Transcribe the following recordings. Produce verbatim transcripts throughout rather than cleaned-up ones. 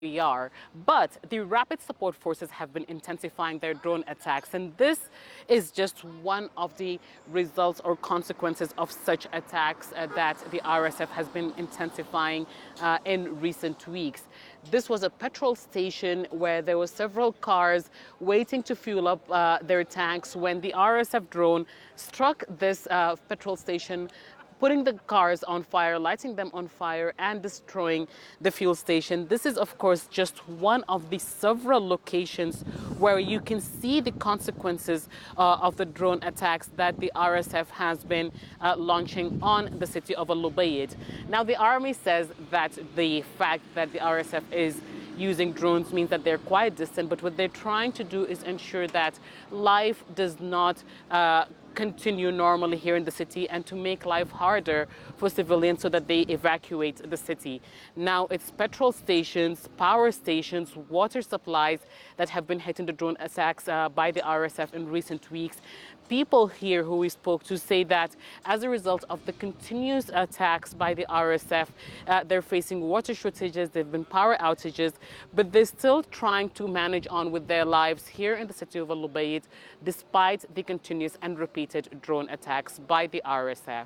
we are. But the Rapid Support Forces have been intensifying their drone attacks, and this is just one of the results or consequences of such attacks uh, that the R S F has been intensifying uh, in recent weeks. This was a petrol station where there were several cars waiting to fuel up uh, their tanks when the R S F drone struck this uh, petrol station, putting the cars on fire, lighting them on fire, and destroying the fuel station. This is, of course, just one of the several locations where you can see the consequences uh, of the drone attacks that the R S F has been uh, launching on the city of Al Ubaid. Now, the army says that the fact that the R S F is using drones means that they're quite distant, but what they're trying to do is ensure that life does not uh, continue normally here in the city and to make life harder for civilians so that they evacuate the city. Now, it's petrol stations, power stations, water supplies that have been hit in the drone attacks uh, by the R S F in recent weeks. People here who we spoke to say that as a result of the continuous attacks by the R S F, uh, they're facing water shortages, there have been power outages, but they're still trying to manage on with their lives here in the city of Al Ubaid, despite the continuous and repeated drone attacks by the R S F.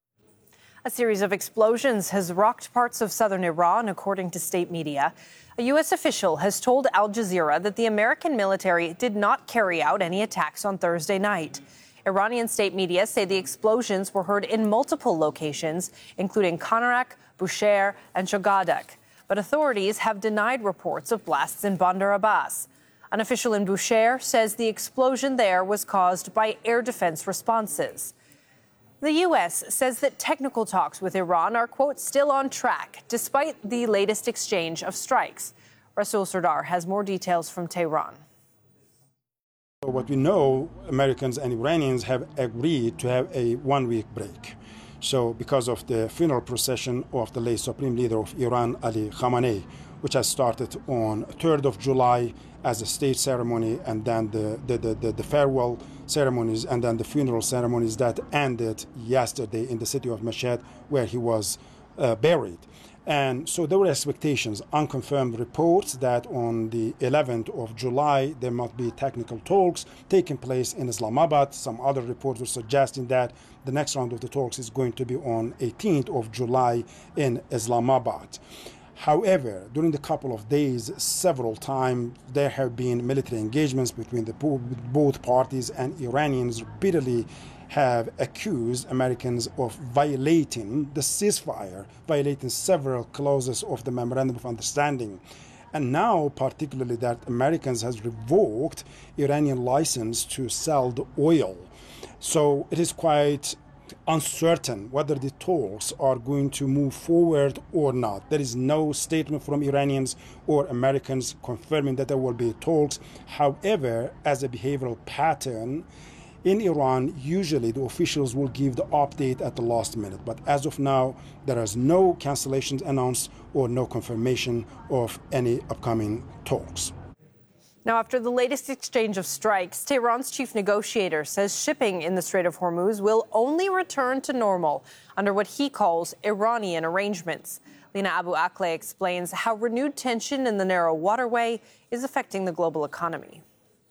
A series of explosions has rocked parts of southern Iran, according to state media. A U S official has told Al Jazeera that the American military did not carry out any attacks on Thursday night. Iranian state media say the explosions were heard in multiple locations, including Konarak, Bushehr, and Shogadak. But authorities have denied reports of blasts in Bandar Abbas. An official in Bushehr says the explosion there was caused by air defense responses. The U S says that technical talks with Iran are, quote, still on track, despite the latest exchange of strikes. Rasul Sardar has more details from Tehran. What we know, Americans and Iranians have agreed to have a one-week break. So because of the funeral procession of the late Supreme Leader of Iran, Ali Khamenei, which has started on third of July as a state ceremony, and then the, the, the, the, the farewell ceremonies, and then the funeral ceremonies that ended yesterday in the city of Mashhad, where he was uh, buried. And so there were expectations, unconfirmed reports that on the eleventh of July there might be technical talks taking place in Islamabad. Some other reports were suggesting that the next round of the talks is going to be on eighteenth of July in Islamabad. However, during the couple of days, several times there have been military engagements between the both parties, and Iranians repeatedly have accused Americans of violating the ceasefire, violating several clauses of the Memorandum of Understanding. And now, particularly, that Americans has revoked Iranian license to sell the oil. So it is quite uncertain whether the talks are going to move forward or not. There is no statement from Iranians or Americans confirming that there will be talks. However, as a behavioral pattern, in Iran, usually the officials will give the update at the last minute. But as of now, there is no cancellations announced or no confirmation of any upcoming talks. Now, after the latest exchange of strikes, Tehran's chief negotiator says shipping in the Strait of Hormuz will only return to normal under what he calls Iranian arrangements. Lina Abu Akleh explains how renewed tension in the narrow waterway is affecting the global economy.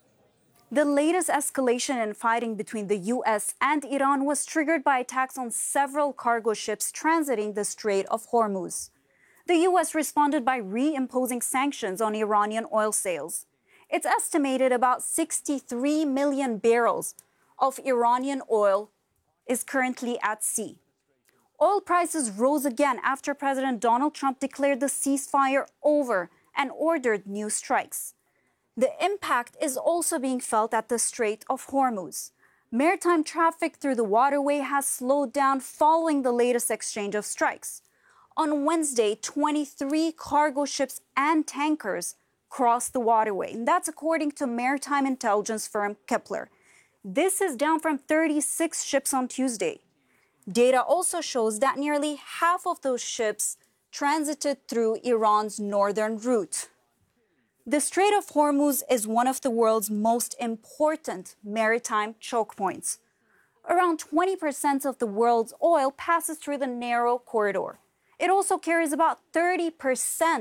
The latest escalation in fighting between the U S and Iran was triggered by attacks on several cargo ships transiting the Strait of Hormuz. The U S responded by reimposing sanctions on Iranian oil sales. It's estimated about sixty-three million barrels of Iranian oil is currently at sea. Oil prices rose again after President Donald Trump declared the ceasefire over and ordered new strikes. The impact is also being felt at the Strait of Hormuz. Maritime traffic through the waterway has slowed down following the latest exchange of strikes. On Wednesday, twenty-three cargo ships and tankers crossed the waterway, and that's according to maritime intelligence firm Kepler. This is down from thirty-six ships on Tuesday. Data also shows that nearly half of those ships transited through Iran's northern route. The Strait of Hormuz is one of the world's most important maritime choke points. Around twenty percent of the world's oil passes through the narrow corridor. It also carries about thirty percent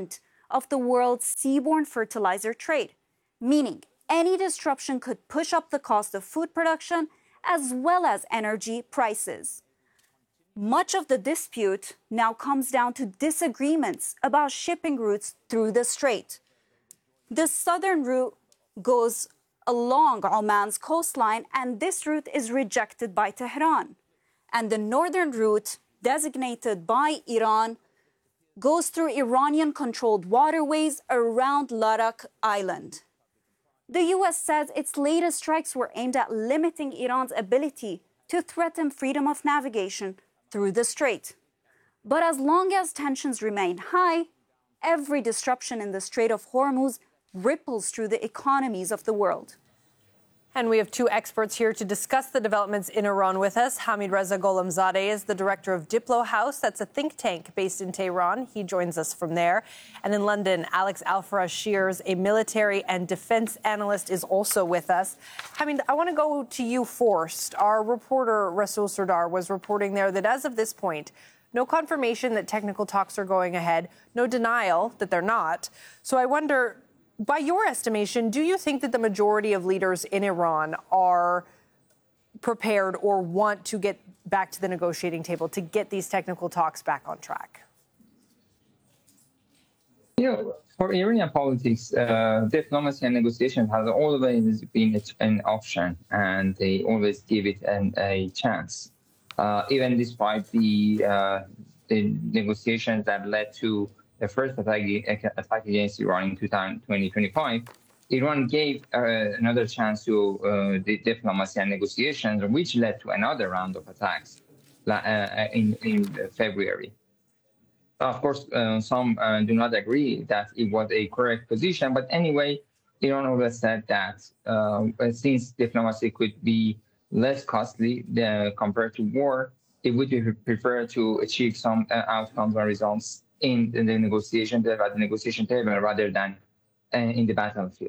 of the world's seaborne fertilizer trade, meaning any disruption could push up the cost of food production as well as energy prices. Much of the dispute now comes down to disagreements about shipping routes through the strait. The southern route goes along Oman's coastline, and this route is rejected by Tehran. And the northern route, designated by Iran, goes through Iranian-controlled waterways around Larak Island. The U S says its latest strikes were aimed at limiting Iran's ability to threaten freedom of navigation through the strait. But as long as tensions remain high, every disruption in the Strait of Hormuz ripples through the economies of the world. And we have two experts here to discuss the developments in Iran with us. Hamid Reza Gholamzadeh is the director of Diplo House. That's a think tank based in Tehran. He joins us from there. And in London, Alex Al-Faraj-Shears, a military and defense analyst, is also with us. Hamid, I want to go to you first. Our reporter, Rasul Sardar, was reporting there that as of this point, no confirmation that technical talks are going ahead, no denial that they're not. So I wonder, by your estimation, do you think that the majority of leaders in Iran are prepared or want to get back to the negotiating table to get these technical talks back on track? You know, for Iranian politics, uh, diplomacy and negotiation has always been an option, and they always give it an, a chance. Uh, even despite the, uh, the negotiations that led to the first attack, attack against Iran in twenty twenty-five, Iran gave uh, another chance to uh, the diplomacy and negotiations, which led to another round of attacks uh, in, in February. Of course, uh, some uh, do not agree that it was a correct position, but anyway, Iran always said that uh, since diplomacy could be less costly than compared to war, it would be preferred to achieve some uh, outcomes or results in the negotiation table, at the negotiation table, rather than uh, in the battlefield.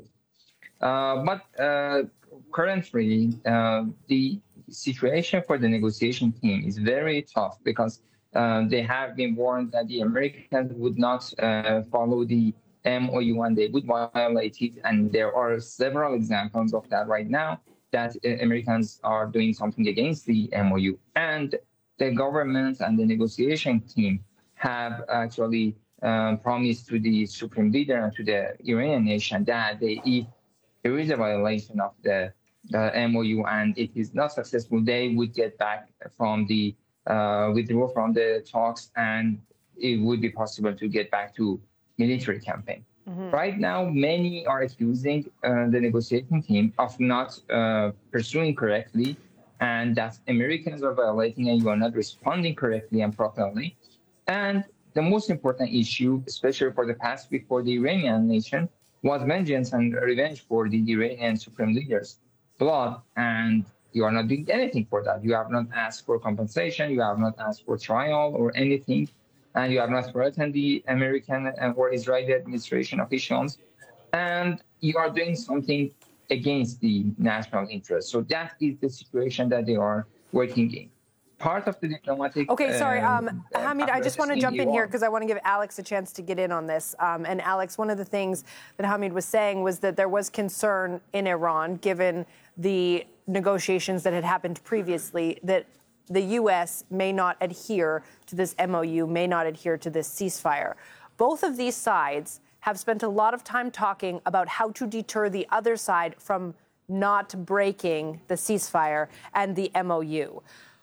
Uh, but uh, currently, uh, the situation for the negotiation team is very tough because uh, they have been warned that the Americans would not uh, follow the M O U and they would violate it. And there are several examples of that right now, that uh, Americans are doing something against the M O U. And the government and the negotiation team have actually um, promised to the supreme leader and to the Iranian nation that they, if there is a violation of the uh, M O U and it is not successful, they would get back from the uh, withdraw from the talks, and it would be possible to get back to military campaign. Mm-hmm. Right now, many are accusing uh, the negotiating team of not uh, pursuing correctly, and that Americans are violating and you are not responding correctly and properly. And the most important issue, especially for the past week for the Iranian nation, was vengeance and revenge for the Iranian supreme leader's blood. And you are not doing anything for that. You have not asked for compensation. You have not asked for trial or anything. And you have not threatened the American or Israeli administration officials. And you are doing something against the national interest. So that is the situation that they are working in. Part of the diplomatic... Okay, sorry, um, uh, Hamid, I just want to jump in here because I want to give Alex a chance to get in on this. Um, and Alex, one of the things that Hamid was saying was that there was concern in Iran, given the negotiations that had happened previously, that the U S may not adhere to this M O U, may not adhere to this ceasefire. Both of these sides have spent a lot of time talking about how to deter the other side from not breaking the ceasefire and the M O U.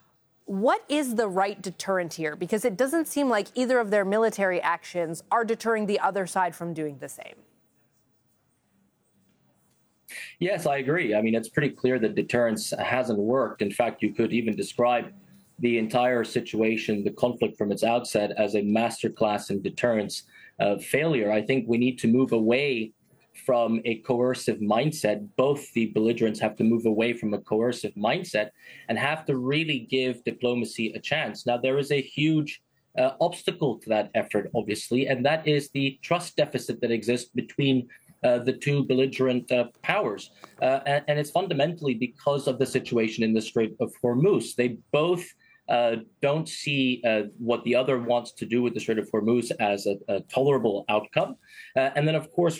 What is the right deterrent here? Because it doesn't seem like either of their military actions are deterring the other side from doing the same. Yes, I agree. I mean, it's pretty clear that deterrence hasn't worked. In fact, you could even describe the entire situation, the conflict from its outset, as a masterclass in deterrence uh, failure. I think we need to move away from a coercive mindset. Both the belligerents have to move away from a coercive mindset and have to really give diplomacy a chance. Now, there is a huge uh, obstacle to that effort, obviously, and that is the trust deficit that exists between uh, the two belligerent uh, powers. Uh, and, and it's fundamentally because of the situation in the Strait of Hormuz. They both uh, don't see uh, what the other wants to do with the Strait of Hormuz as a, a tolerable outcome. Uh, and then, of course,